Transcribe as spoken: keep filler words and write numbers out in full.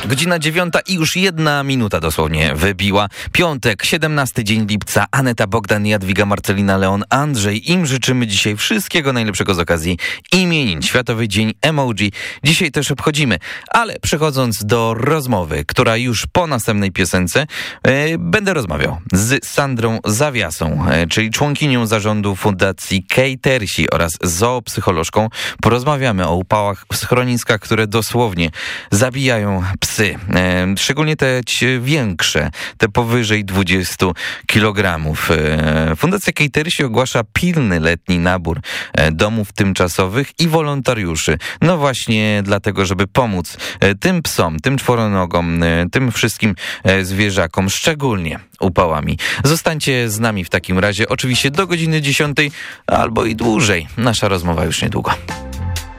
Godzina dziewiąta i już jedna minuta dosłownie wybiła. Piątek, siedemnasty dzień lipca. Aneta Bogdan, Jadwiga Marcelina, Leon, Andrzej. Im życzymy dzisiaj wszystkiego najlepszego z okazji imienin. Światowy Dzień Emoji. Dzisiaj też obchodzimy. Ale przechodząc do rozmowy, która już po następnej piosence e, będę rozmawiał z Sandrą Zawiasą, e, czyli członkinią zarządu Fundacji Catersi oraz zoopsycholożką. Porozmawiamy o upałach w schroniskach, które dosłownie zabijają psy. E, szczególnie te większe, te powyżej dwudziestu kilogramów. E, Fundacja Catersi ogłasza pilny letni nabór e, domów tymczasowych i wolontariuszy. No właśnie dlatego, żeby pomóc e, tym psom, tym czworonogom, e, tym wszystkim e, zwierzakom, szczególnie upałami. Zostańcie z nami w takim razie, oczywiście do godziny dziesiątej albo i dłużej. Nasza rozmowa już niedługo.